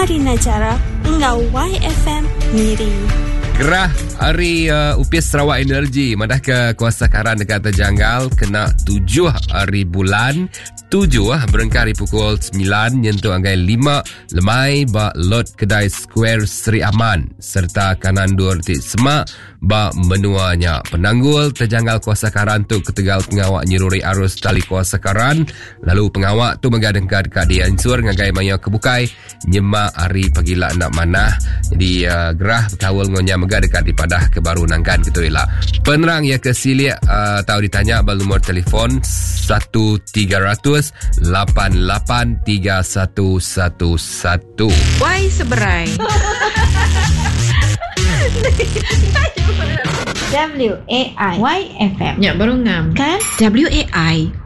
Marina Cara Ngau YFM Miri. Gerah hari Upis Sarawak Energi madah ke kuasa karan dekat terjanggal kena 7 hari bulan 7 berengkar di pukul 9 nyentuh anggai 5 lemai ba lot kedai Square Seri Aman serta kanan dur ti semak ba menuanya penanggul terjanggal kuasa karan tu ketegal pengawak nyiruri arus tali kuasa karan lalu pengawak tu megadengkan dekat dia insur ngagai maya kebukai nyemak hari pagila nak manah jadi gerah berkawal ngonya dekat di padah kebaru nangkan gitu lah. Penerang ya ke silik tahu ditanya bal nomor telefon 1300 88 3111. Why seberai? WAI YFM. Ya baru ngam Kan? WAI